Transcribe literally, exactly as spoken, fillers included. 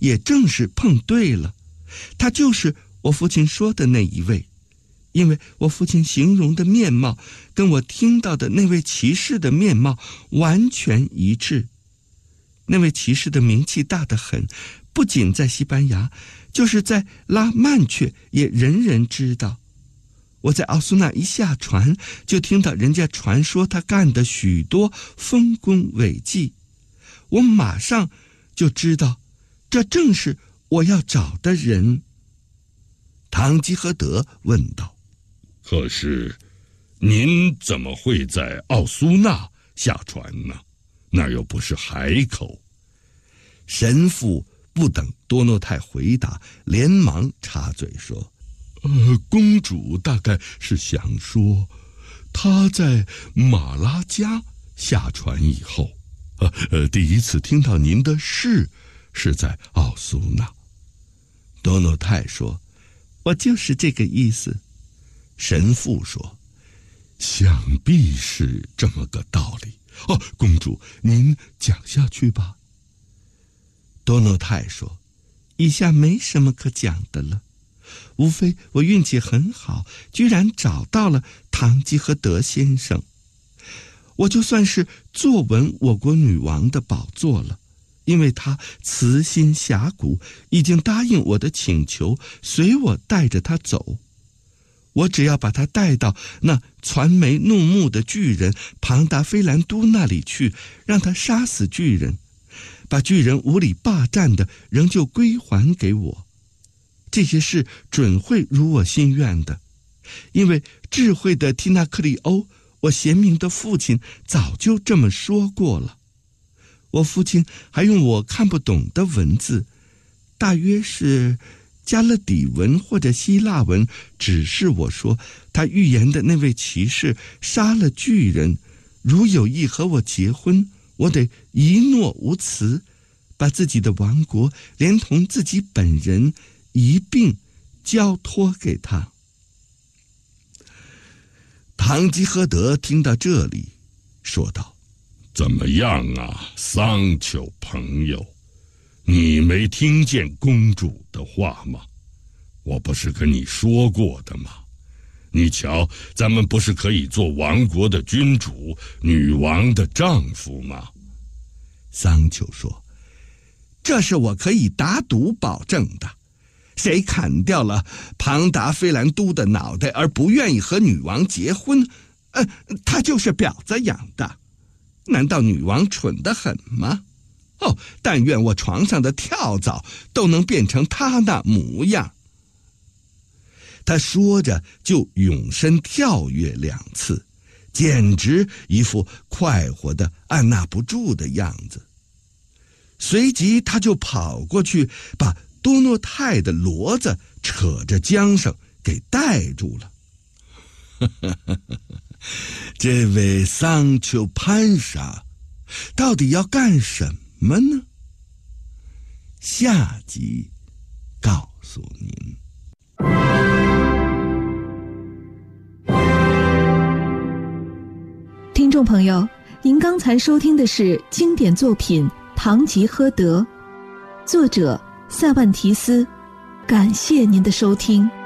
也正是碰对了，他就是我父亲说的那一位，因为我父亲形容的面貌跟我听到的那位骑士的面貌完全一致。那位骑士的名气大得很，不仅在西班牙，就是在拉曼却也人人知道。我在奥苏纳一下船，就听到人家传说他干的许多丰功伟绩，我马上就知道这正是我要找的人。唐吉诃德问道： 可是您怎么会在奥苏纳下船呢？那又不是海口。 神父不等多诺泰回答，连忙插嘴说： 呃，公主大概是想说，她在马拉加下船以后，呃呃，第一次听到您的事是在奥苏纳。 多诺泰说：我就是这个意思。神父说： 想必是这么个道理。哦，公主，您讲下去吧。 多诺泰说：以下没什么可讲的了，无非我运气很好，居然找到了唐吉诃德先生。我就算是坐稳我国女王的宝座了，因为她慈心侠骨，已经答应我的请求，随我带着她走。我只要把他带到那传眉怒目的巨人庞达菲兰都那里去，让他杀死巨人，把巨人无理霸占的仍旧归还给我。这些事准会如我心愿的，因为智慧的缇娜克利欧，我贤明的父亲早就这么说过了。我父亲还用我看不懂的文字，大约是加勒底文或者希腊文，指示我说他预言的那位骑士杀了巨人，如有意和我结婚，我得一诺无辞，把自己的王国连同自己本人一并交托给他。唐吉诃德听到这里说道： 怎么样啊，桑丘朋友，你没听见公主的话吗？我不是跟你说过的吗？你瞧，咱们不是可以做王国的君主，女王的丈夫吗？ 桑丘说：这是我可以打赌保证的。谁砍掉了庞达菲兰都的脑袋而不愿意和女王结婚，呃，他就是婊子养的。难道女王蠢得很吗？哦，但愿我床上的跳蚤都能变成他那模样。他说着就永身跳跃两次，简直一副快活的按捺不住的样子。随即他就跑过去，把多诺泰的骡子扯着缰绳给带住了。这位桑丘潘莎到底要干什么呢？下集告诉您。 听众朋友，您刚才收听的是经典作品《堂吉诃德》，作者塞万提斯。感谢您的收听。